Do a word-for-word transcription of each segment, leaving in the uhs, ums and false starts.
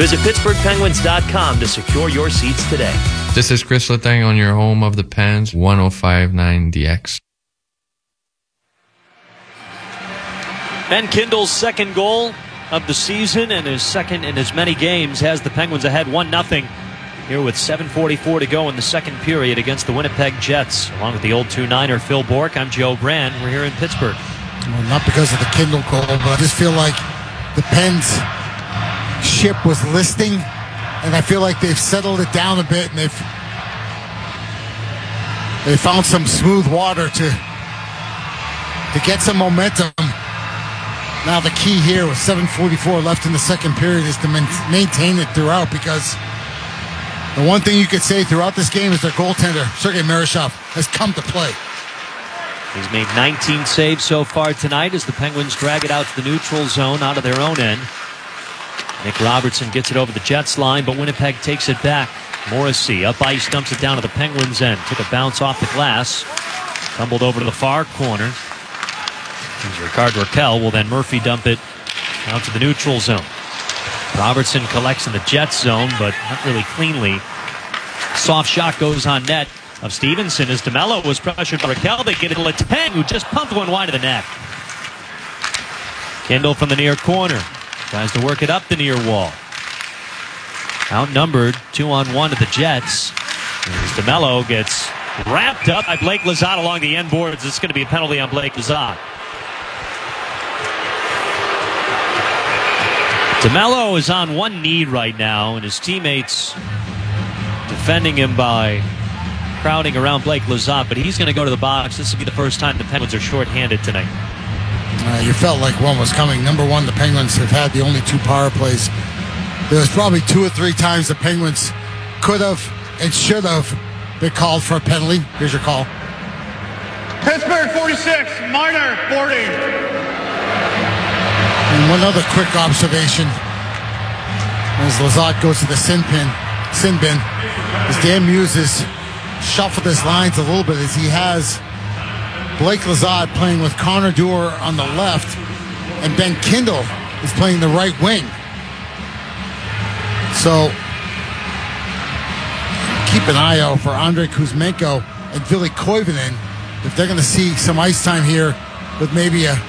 Visit Pittsburgh Penguins dot com to secure your seats today. This is Chris Letang on your home of the Pens, one oh five point nine D X. Ben Kindle's second goal of the season and his second in as many games has the Penguins ahead one nothing here with seven forty-four to go in the second period against the Winnipeg Jets. Along with the old two niner Phil Bourque, I'm Joe Brand. We're here in Pittsburgh. Well, not because of the Kindle goal, but I just feel like the Pens ship was listing, and I feel like they've settled it down a bit, and they've they found some smooth water to to get some momentum. Now the key here with seven forty-four left in the second period is to maintain it throughout, because the one thing you could say throughout this game is their goaltender, Sergei Marashov, has come to play. He's made nineteen saves so far tonight as the Penguins drag it out to the neutral zone out of their own end. Nick Robertson gets it over the Jets line, but Winnipeg takes it back. Morrissey up ice, dumps it down to the Penguins end. Took a bounce off the glass. Tumbled over to the far corner. Rickard Rakell will then Murphy dump it out to the neutral zone. Robertson collects in the Jets zone, but not really cleanly. Soft shot goes on net of Stevenson as DeMello was pressured by Rakell. They get it to Letang, who just pumped one wide of the net. Kindle from the near corner. Tries to work it up the near wall. Outnumbered, two on one to the Jets. As DeMello gets wrapped up by Blake Lizotte along the end boards. It's going to be a penalty on Blake Lizotte. DeMello is on one knee right now, and his teammates defending him by crowding around Blake Lizotte, but he's going to go to the box. This will be the first time the Penguins are shorthanded tonight. Uh, you felt like one was coming. Number one, the Penguins have had the only two power plays. There was probably two or three times the Penguins could have and should have been called for a penalty. Here's your call. Pittsburgh forty-six, Marner forty. And one other quick observation as Lizotte goes to the sin bin, sin bin, as Dan Muse has shuffled his lines a little bit as he has Blake Lizotte playing with Connor Dewar on the left, and Ben Kindle is playing the right wing. So keep an eye out for Andrei Kuzmenko and Ville Koivunen if they're going to see some ice time here with maybe a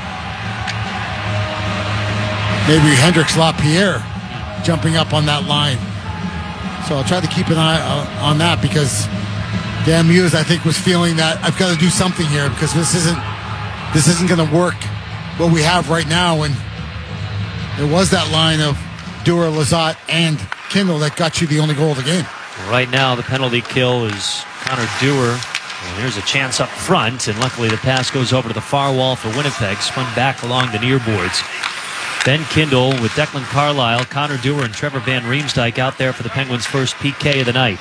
maybe Hendrix Lapierre jumping up on that line. So I'll try to keep an eye on that, because Dan Muse, I think, was feeling that I've got to do something here, because this isn't this isn't going to work what we have right now. And it was that line of Dewar, Lizotte, and Kindle that got you the only goal of the game. Right now, the penalty kill is Connor Dewar. And there's a chance up front, and luckily the pass goes over to the far wall for Winnipeg, spun back along the near boards. Ben Kindle with Declan Carlisle, Connor Dewar, and Trevor Van Riemsdyk out there for the Penguins' first P K of the night.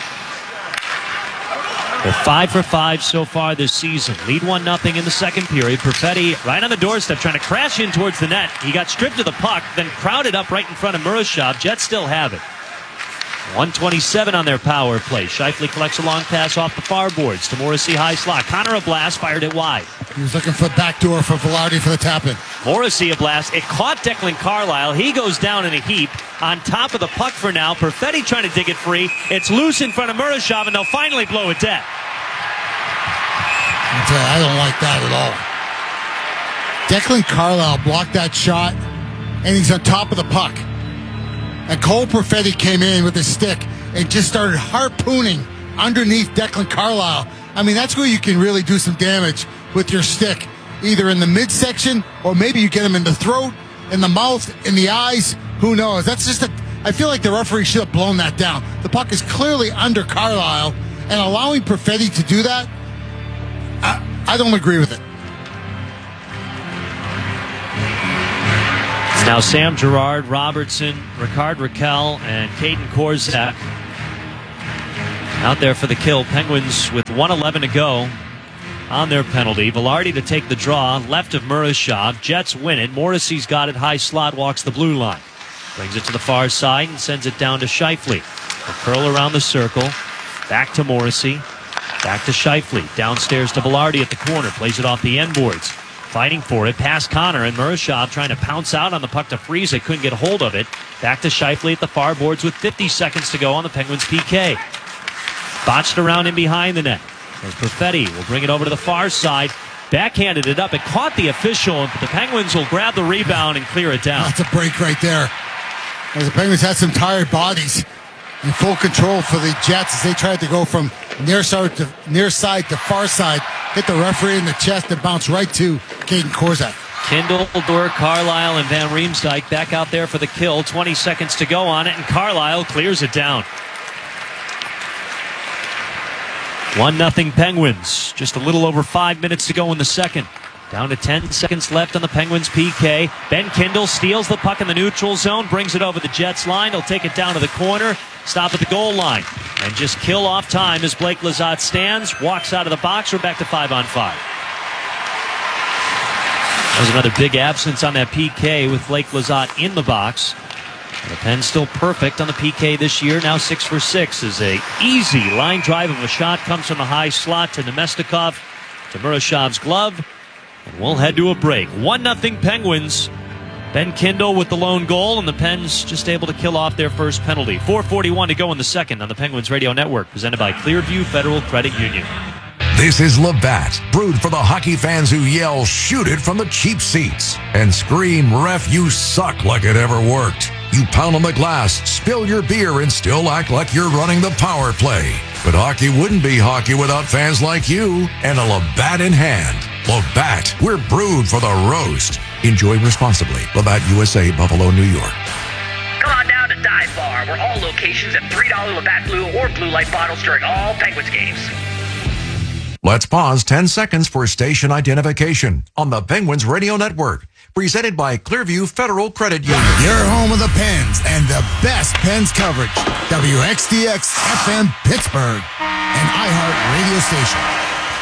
They're five for five so far this season. Lead one nothing in the second period. Perfetti right on the doorstep trying to crash in towards the net. He got stripped of the puck, then crowded up right in front of Murashov. Jets still have it. one twenty-seven on their power play. Scheifele collects a long pass off the far boards to Morrissey high slot. Connor a blast, fired it wide. He was looking for backdoor for Velarde for the tap-in. Morrissey a blast. It caught Declan Carlisle. He goes down in a heap on top of the puck for now. Perfetti trying to dig it free. It's loose in front of Murashov, and they'll finally blow it dead. I tell you, I don't like that at all. Declan Carlisle blocked that shot, and he's on top of the puck. And Cole Perfetti came in with his stick and just started harpooning underneath Declan Carlisle. I mean, that's where you can really do some damage with your stick, either in the midsection or maybe you get him in the throat, in the mouth, in the eyes. Who knows? That's just a. I feel like the referee should have blown that down. The puck is clearly under Carlisle, and allowing Perfetti to do that, I, I don't agree with it. It's now Sam Girard, Robertson, Rickard Rakell, and Caden Korczak out there for the kill. Penguins with one eleven to go on their penalty. Velarde to take the draw, left of Murashov. Jets win it. Morrissey's got it, high slot, walks the blue line. Brings it to the far side and sends it down to Scheifele. A curl around the circle. Back to Morrissey. Back to Scheifele. Downstairs to Velarde at the corner. Plays it off the end boards. fighting for it, past Connor, and Murashov trying to pounce out on the puck to freeze it, couldn't get a hold of it. Back to Scheifele at the far boards with fifty seconds to go on the Penguins P K. Botched around in behind the net. As Perfetti will bring it over to the far side. Backhanded it up. It caught the official, but the Penguins will grab the rebound and clear it down. That's a break right there. As the Penguins had some tired bodies in full control for the Jets as they tried to go from near side to near side to far side, hit the referee in the chest and bounce right to Caden Korzak. Kindle, Dor, Carlisle, and Van Riemsdyk back out there for the kill. twenty seconds to go on it, and Carlisle clears it down. one nothing Penguins. Just a little over five minutes to go in the second. Down to ten seconds left on the Penguins P K. Ben Kindle steals the puck in the neutral zone, brings it over the Jets line. He'll take it down to the corner, stop at the goal line, and just kill off time as Blake Lizotte stands, walks out of the box. We're back to five on five. That was another big absence on that P K with Blake Lizotte in the box. And the Pens still perfect on the P K this year, now six for six. As a easy line drive of a shot comes from the high slot to Nemestikov, to Murashov's glove. And we'll head to a break. one nothing Penguins. Ben Kindle with the lone goal, and the Pens just able to kill off their first penalty. four forty-one to go in the second on the Penguins Radio Network, presented by Clearview Federal Credit Union. This is Labatt, brewed for the hockey fans who yell, shoot it from the cheap seats, and scream, ref, you suck, like it ever worked. You pound on the glass, spill your beer, and still act like you're running the power play. But hockey wouldn't be hockey without fans like you and a Labatt in hand. Labatt, we're brewed for the roast. Enjoy responsibly. Labatt U S A, Buffalo, New York. Come on down to Dive Bar, where all locations have three dollar Labatt Blue or Blue Light bottles during all Penguins games. Let's pause ten seconds for station identification on the Penguins Radio Network. Presented by Clearview Federal Credit Union. Your home of the Pens and the best Pens coverage. W X D X F M Pittsburgh, an iHeart radio station.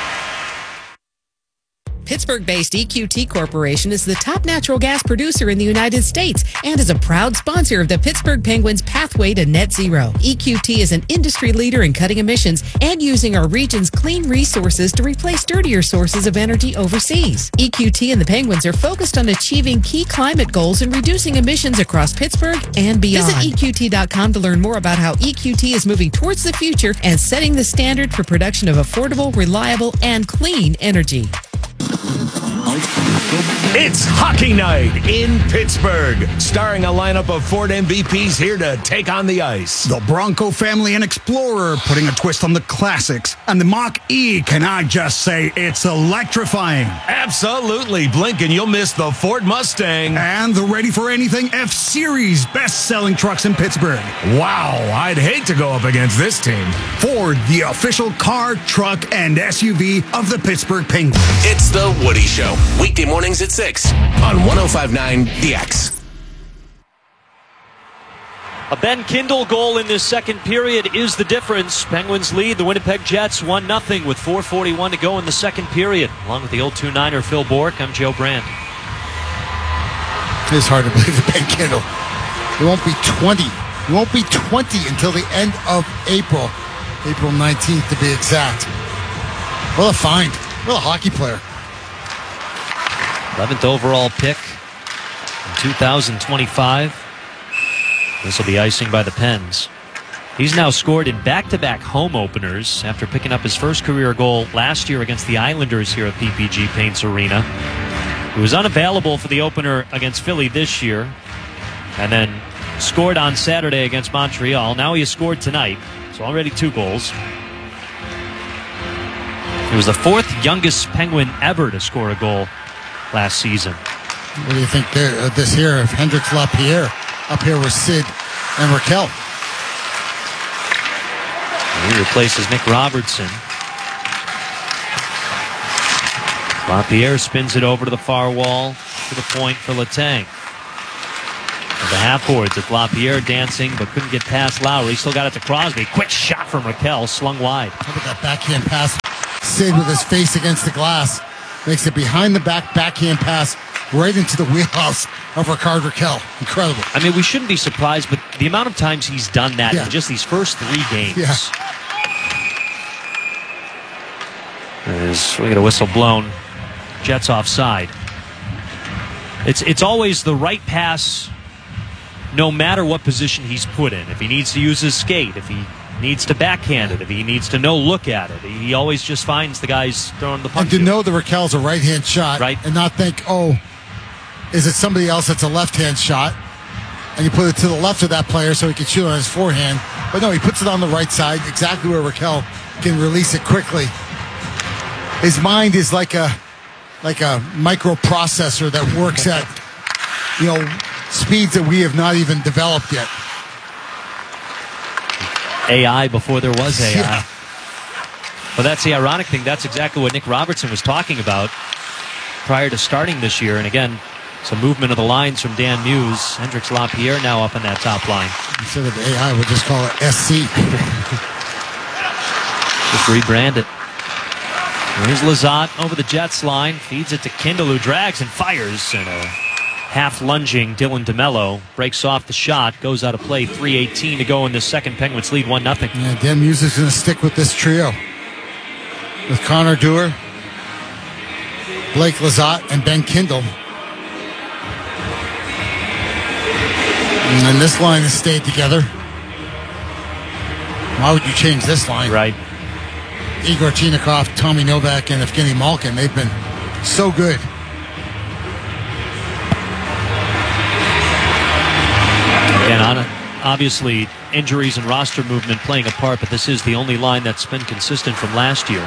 Pittsburgh-based E Q T Corporation is the top natural gas producer in the United States and is a proud sponsor of the Pittsburgh Penguins' pathway to net zero. E Q T is an industry leader in cutting emissions and using our region's clean resources to replace dirtier sources of energy overseas. E Q T and the Penguins are focused on achieving key climate goals and reducing emissions across Pittsburgh and beyond. Visit E Q T dot com to learn more about how E Q T is moving towards the future and setting the standard for production of affordable, reliable, and clean energy. It's hockey night in Pittsburgh, starring a lineup of Ford M V Ps here to take on the ice. The Bronco family and Explorer putting a twist on the classics. And the Mach-E, can I just say, it's electrifying. Absolutely. Blink and you'll miss the Ford Mustang. And the Ready for Anything F-Series, best-selling trucks in Pittsburgh. Wow, I'd hate to go up against this team. Ford, the official car, truck, and S U V of the Pittsburgh Penguins. It's the Woody Show, weekday mornings at six on one oh five point nine The X. A Ben Kindle goal in this second period is the difference. Penguins lead the Winnipeg Jets one nothing with four forty-one to go in the second period. Along with the old two niner Phil Bourque, I'm Joe Brand. It's hard to believe that Ben Kindle. It won't be twenty. It won't be twenty until the end of April. April nineteenth to be exact. What a find. What a hockey player. eleventh overall pick in two thousand twenty-five. This will be icing by the Pens. He's now scored in back-to-back home openers after picking up his first career goal last year against the Islanders here at P P G Paints Arena. He was unavailable for the opener against Philly this year and then scored on Saturday against Montreal. Now he has scored tonight, so already two goals. He was the fourth youngest Penguin ever to score a goal last season. What do you think there, uh, this here of Hendrix Lapierre up here with Sid and Raquel? He replaces Nick Robertson. Lapierre spins it over to the far wall to the point for Letang. The half boards with Lapierre dancing but couldn't get past Lowry. Still got it to Crosby. Quick shot from Raquel, slung wide. How about that backhand pass? Sid with his face against the glass makes it behind the back backhand pass right into the wheelhouse of Rickard Raquel. Incredible. I mean, we shouldn't be surprised, but the amount of times he's done that yeah. in just these first three games. Yeah. As we get a whistle blown. Jets offside. It's it's always the right pass, no matter what position he's put in. If he needs to use his skate, if he needs to backhand it, if he needs to no look at it, he always just finds the guys throwing the puck. And to to know that Raquel's a right-hand shot, right, and not think, oh, is it somebody else that's a left-hand shot? And you put it to the left of that player so he can shoot on his forehand. But no, he puts it on the right side, exactly where Raquel can release it quickly. His mind is like a like a microprocessor that works at, you know, speeds that we have not even developed yet. A I before there was A I. Yeah. Well, that's the ironic thing. That's exactly what Nick Robertson was talking about prior to starting this year. And again, some movement of the lines from Dan Muse. Hendrix LaPierre now up in that top line. Instead of A I, we'll just call it S C. Just rebrand it. Here's Lizotte over the Jets line. Feeds it to Kindle, who drags and fires. And a half-lunging Dylan DeMello breaks off the shot. Goes out of play. three eighteen to go in the second. Penguins lead one nothing. Yeah, Dan Muse is going to stick with this trio. With Connor Dewar, Blake Lizotte, and Ben Kindle. And this line has stayed together. Why would you change this line? Right. Igor Chinakhov, Tommy Novak, and Evgeny Malkin. They've been so good. Again, on a, obviously, injuries and roster movement playing a part, but this is the only line that's been consistent from last year.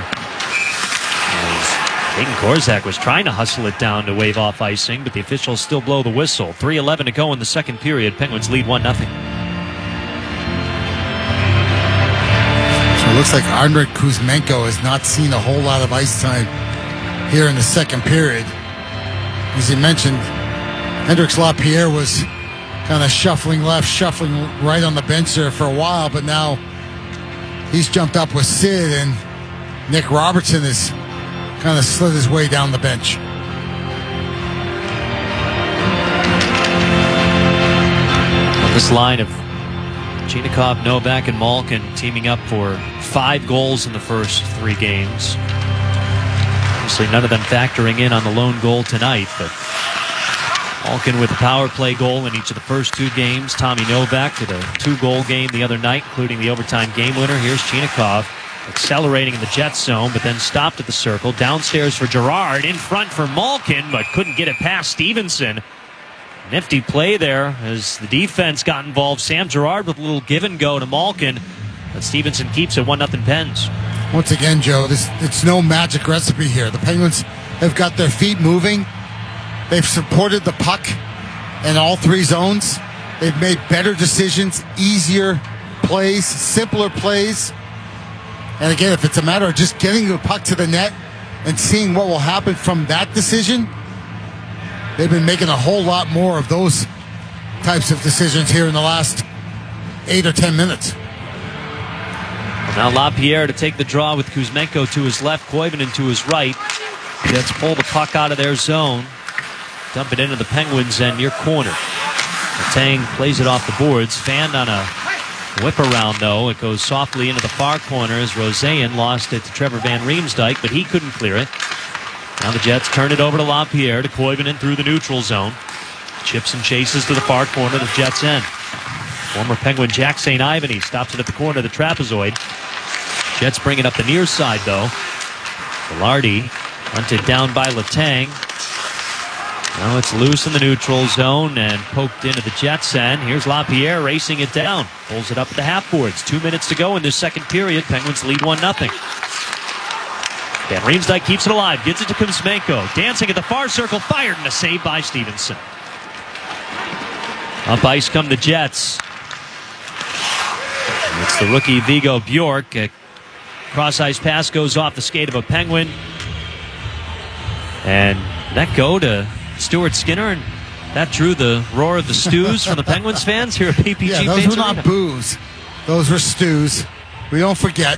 Aiden Korzak was trying to hustle it down to wave off icing, but the officials still blow the whistle. three eleven to go in the second period. Penguins lead one nothing. So it looks like Andrei Kuzmenko has not seen a whole lot of ice time here in the second period. As you mentioned, Hendrix LaPierre was kind of shuffling left, shuffling right on the bench there for a while, but now he's jumped up with Sid, and Nick Robertson is kind of slid his way down the bench. Well, this line of Chinakhov, Novak, and Malkin teaming up for five goals in the first three games. Obviously, none of them factoring in on the lone goal tonight, but Malkin with a power play goal in each of the first two games. Tommy Novak with a two-goal game the other night, including the overtime game winner. Here's Chinakhov accelerating in the Jet zone, but then stopped at the circle. Downstairs for Gerard, in front for Malkin, but couldn't get it past Stevenson. Nifty play there as the defense got involved. Sam Gerard with a little give and go to Malkin, but Stevenson keeps it one nothing Pens. Once again, Joe, this it's no magic recipe here. The Penguins have got their feet moving. They've supported the puck in all three zones. They've made better decisions, easier plays, simpler plays. And again, if it's a matter of just getting the puck to the net and seeing what will happen from that decision, they've been making a whole lot more of those types of decisions here in the last eight or ten minutes. Now LaPierre to take the draw with Kuzmenko to his left, Koivunen to his right. Jets pull the puck out of their zone, dump it into the Penguins and near corner. Tang plays it off the boards, fanned on a whip around, though. It goes softly into the far corner as Roseanne lost it to Trevor Van Riemsdyk, but he couldn't clear it. Now the Jets turn it over to LaPierre to Koivunen through the neutral zone. Chips and chases to the far corner of the Jets' end. Former Penguin Jack Saint Ivany stops it at the corner of the trapezoid. Jets bring it up the near side, though. Velarde hunted down by Letang. Now it's loose in the neutral zone and poked into the Jets' end. Here's LaPierre racing it down. Pulls it up at the half boards. Two minutes to go in this second period. Penguins lead one nothing. Van Riemsdyk keeps it alive. Gives it to Kuzmenko. Dancing at the far circle. Fired and a save by Stevenson. Up ice come the Jets. It's the rookie Vigo Bjork. A cross-ice pass goes off the skate of a Penguin. And that go to Stuart Skinner, and that drew the roar of the stews from the Penguins fans here at P P G. Yeah, those Paints were not Arena. boos. Those were stews. We don't forget.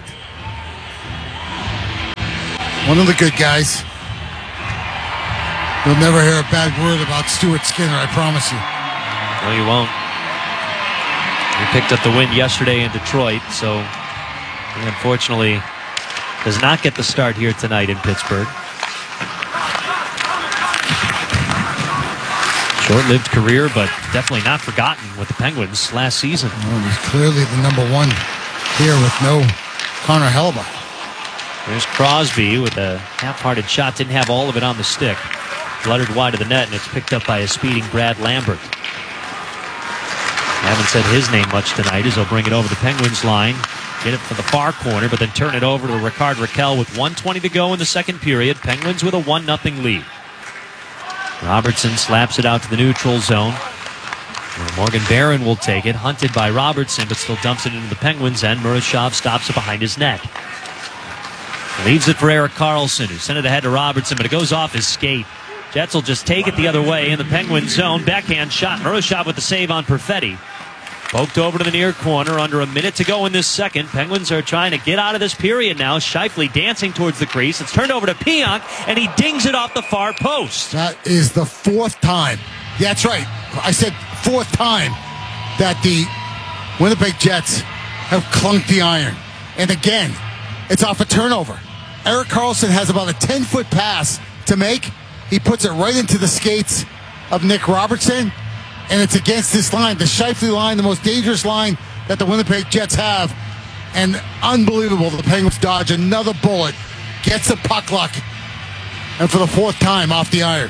One of the good guys. You'll never hear a bad word about Stuart Skinner, I promise you. No, you won't. He picked up the win yesterday in Detroit, so he unfortunately does not get the start here tonight in Pittsburgh. Short-lived career, but definitely not forgotten with the Penguins last season. Well, he's clearly the number one here with no Connor Hellebuyck. There's Crosby with a half-hearted shot. Didn't have all of it on the stick. Fluttered wide of the net, and it's picked up by a speeding Brad Lambert. Haven't said his name much tonight as they'll bring it over the Penguins line. Get it for the far corner, but then turn it over to Ricard Raquel with one twenty to go in the second period. Penguins with a one nothing lead. Robertson slaps it out to the neutral zone. Morgan Barron will take it, hunted by Robertson, but still dumps it into the Penguins, and Murashov stops it behind his net. Leaves it for Erik Karlsson, who sent it ahead to Robertson, but it goes off his skate. Jets will just take it the other way in the Penguin zone. Backhand shot. Murashov with the save on Perfetti. Poked over to the near corner. Under a minute to go in this second. Penguins are trying to get out of this period now. Scheifele dancing towards the crease. It's turned over to Pionk, and he dings it off the far post. That is the fourth time. Yeah, that's right. I said fourth time that the Winnipeg Jets have clunked the iron. And again, it's off a turnover. Erik Karlsson has about a ten-foot pass to make. He puts it right into the skates of Nick Robertson, and it's against this line, the Scheifele line, the most dangerous line that the Winnipeg Jets have. And unbelievable, the Penguins dodge another bullet, gets the puck luck, and for the fourth time off the iron.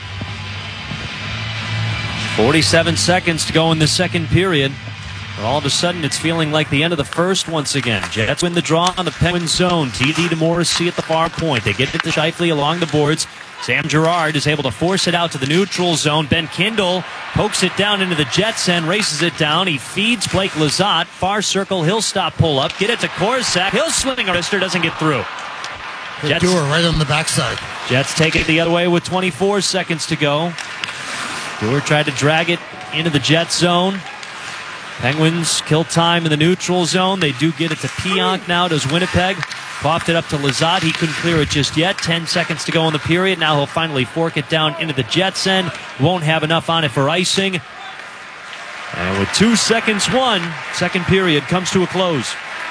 forty-seven seconds to go in the second period. But all of a sudden, it's feeling like the end of the first once again. Jets win the draw on the Penguins zone. T D to Morrissey at the far point. They get it to Scheifele along the boards. Sam Girard is able to force it out to the neutral zone. Ben Kindle pokes it down into the Jets end, races it down. He feeds Blake Lizotte. Far circle, he'll stop, pull up, get it to Korsak. He'll swing a wrister, doesn't get through. Jets, Dewar right on the backside. Jets take it the other way with twenty-four seconds to go. Dewar tried to drag it into the Jet zone. Penguins kill time in the neutral zone. They do get it to Pionk now. Does Winnipeg. Popped it up to Lizotte. He couldn't clear it just yet. Ten seconds to go in the period. Now he'll finally fork it down into the Jets end. Won't have enough on it for icing. And with two seconds one, second period comes to a close.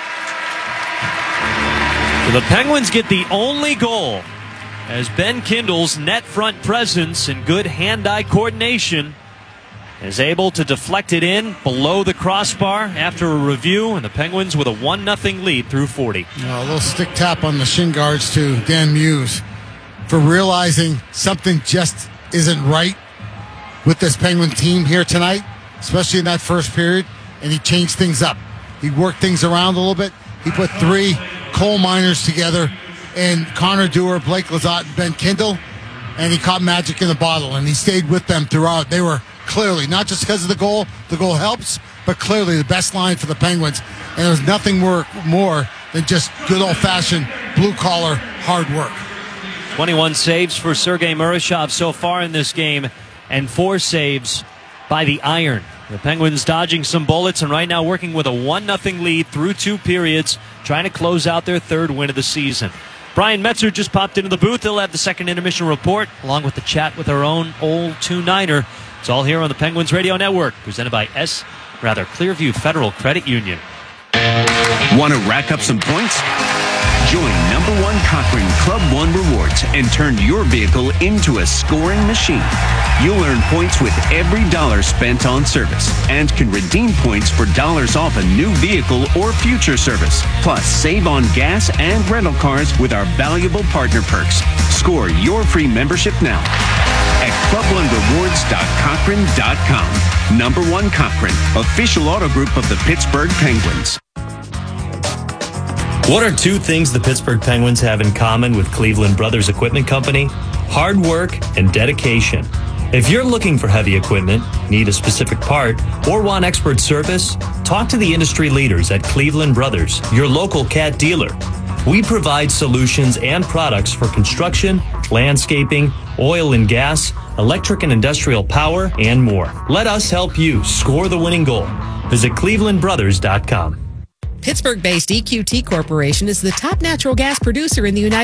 So the Penguins get the only goal as Ben Kindle's net front presence and good hand-eye coordination is able to deflect it in below the crossbar after a review, and the Penguins with a one nothing lead through forty. Uh, a little stick tap on the shin guards to Dan Muse for realizing something just isn't right with this Penguin team here tonight, especially in that first period, and he changed things up. He worked things around a little bit. He put three coal miners together, and Connor Dewar, Blake Lizotte, and Ben Kindle, and he caught magic in the bottle, and he stayed with them throughout. They were clearly, not just because of the goal, the goal helps, but clearly the best line for the Penguins. And there was nothing more, more than just good old-fashioned blue-collar hard work. twenty-one saves for Sergei Murashov so far in this game, and four saves by the Iron. The Penguins dodging some bullets, and right now working with a one nothing lead through two periods, trying to close out their third win of the season. Brian Metzer just popped into the booth. He'll have the second intermission report, along with the chat with our own old two-niner. It's all here on the Penguins Radio Network, presented by S, rather Clearview Federal Credit Union. Want to rack up some points? Join number one Cochrane Club One Rewards and turn your vehicle into a scoring machine. You'll earn points with every dollar spent on service and can redeem points for dollars off a new vehicle or future service. Plus, save on gas and rental cars with our valuable partner perks. Score your free membership now at club one rewards dot cochrane dot com. Number one Cochrane, official auto group of the Pittsburgh Penguins. What are two things the Pittsburgh Penguins have in common with Cleveland Brothers Equipment Company? Hard work and dedication. If you're looking for heavy equipment, need a specific part, or want expert service, talk to the industry leaders at Cleveland Brothers, your local Cat dealer. We provide solutions and products for construction, landscaping, oil and gas, electric and industrial power, and more. Let us help you score the winning goal. Visit cleveland brothers dot com. Pittsburgh-based E Q T Corporation is the top natural gas producer in the United States.